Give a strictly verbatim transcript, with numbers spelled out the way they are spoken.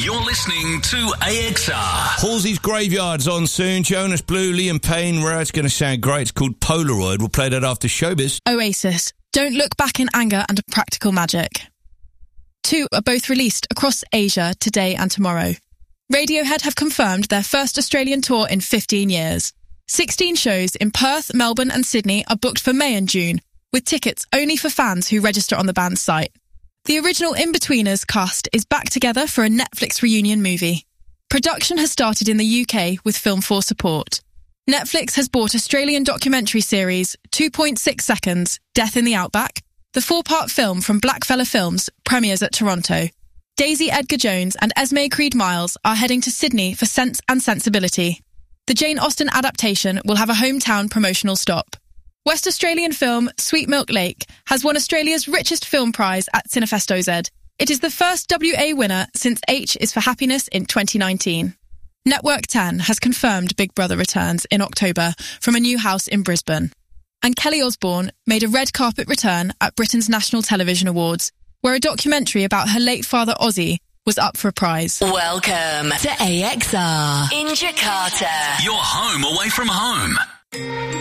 You're listening to A X R. Halsey's Graveyard's on soon. Jonas Blue, Liam Payne. Where it's going to sound great. It's called Polaroid. We'll play that after Showbiz. Oasis, Don't Look Back in Anger and Practical Magic. Two are both released across Asia today and tomorrow. Radiohead have confirmed their first Australian tour in fifteen years. sixteen shows in Perth, Melbourne and Sydney are booked for May and June, with tickets only for fans who register on the band's site. The original In-Betweeners cast is back together for a Netflix reunion movie. Production has started in the U K with Film four support. Netflix has bought Australian documentary series two point six Seconds, Death in the Outback. The four-part film from Blackfella Films premieres at Toronto. Daisy Edgar-Jones and Esme Creed-Miles are heading to Sydney for Sense and Sensibility. The Jane Austen adaptation will have a hometown promotional stop. West Australian film Sweet Milk Lake has won Australia's richest film prize at Cinefest O Z. It is the first W A winner since H is for Happiness in twenty nineteen. Network ten has confirmed Big Brother returns in October from a new house in Brisbane. And Kelly Osbourne made a red carpet return at Britain's National Television Awards, where a documentary about her late father Ozzy was up for a prize. Welcome to A X R in Jakarta. Your home away from home.